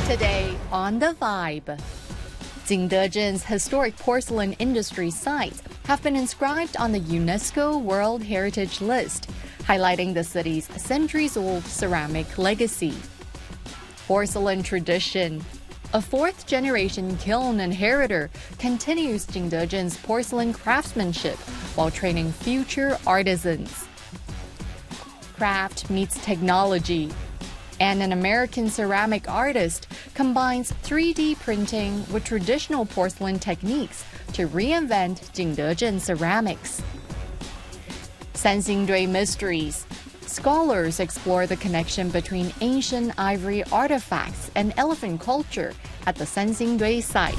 Today on The Vibe, Jingdezhen's historic porcelain industry sites have been inscribed on the UNESCO World Heritage List, highlighting the city's centuries-old ceramic legacy. Porcelain tradition. A fourth-generation kiln inheritor continues Jingdezhen's porcelain craftsmanship while training future artisans. Craft meets technology. And an American ceramic artist combines 3D printing with traditional porcelain techniques to reinvent Jingdezhen ceramics. Sanxingdui Mysteries. Scholars explore the connection between ancient ivory artifacts and elephant culture at the Sanxingdui site.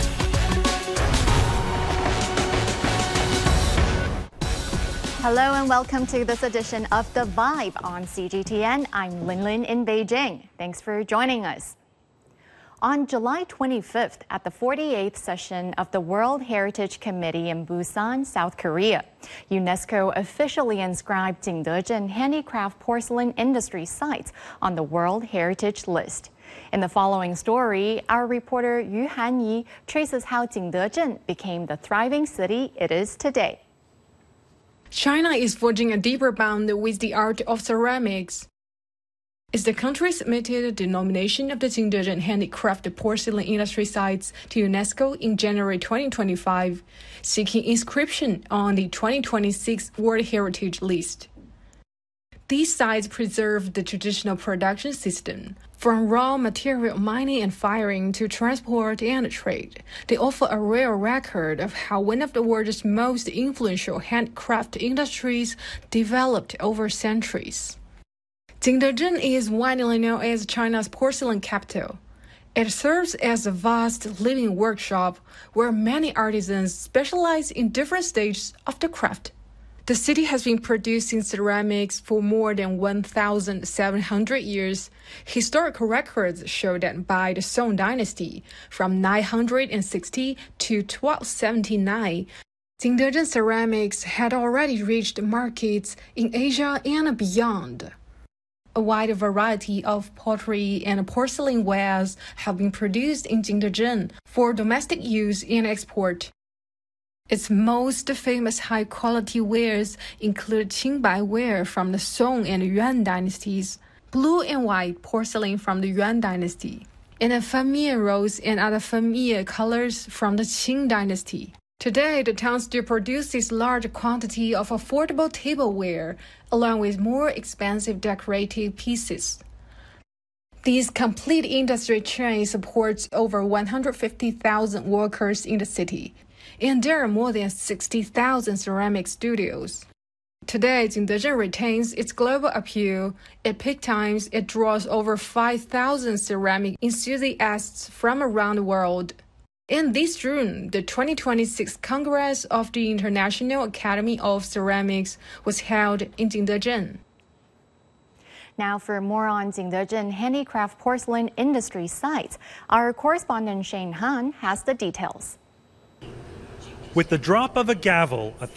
Hello and welcome to this edition of The Vibe on CGTN. I'm Lin Lin in Beijing. Thanks for joining us. On July 25th, at the 48th session of the World Heritage Committee in Busan, South Korea, UNESCO officially inscribed Jingdezhen handicraft porcelain industry sites on the World Heritage List. In the following story, our reporter Yu Hanyi traces how Jingdezhen became the thriving city it is today. China is forging a deeper bond with the art of ceramics. As the country submitted the nomination of the Jingdezhen handicraft porcelain industry sites to UNESCO in January 2025, seeking inscription on the 2026 World Heritage List. These sites preserve the traditional production system. From raw material mining and firing to transport and trade, they offer a rare record of how one of the world's most influential handcraft industries developed over centuries. Jingdezhen is widely known as China's porcelain capital. It serves as a vast living workshop where many artisans specialize in different stages of the craft. The city has been producing ceramics for more than 1,700 years. Historical records show that by the Song Dynasty, from 960 to 1279, Jingdezhen ceramics had already reached markets in Asia and beyond. A wide variety of pottery and porcelain wares have been produced in Jingdezhen for domestic use and export. Its most famous high-quality wares include Qingbai ware from the Song and Yuan dynasties, blue and white porcelain from the Yuan dynasty, and famille rose and other famille colors from the Qing dynasty. Today, the town still produces large quantity of affordable tableware, along with more expensive decorative pieces. This complete industry chain supports over 150,000 workers in the city, and there are more than 60,000 ceramic studios. Today, Jingdezhen retains its global appeal. At peak times, it draws over 5,000 ceramic enthusiasts from around the world. And this June, the 2026 Congress of the International Academy of Ceramics was held in Jingdezhen. Now for more on Jingdezhen handicraft porcelain industry sites, our correspondent Shane Han has the details. With the drop of a gavel,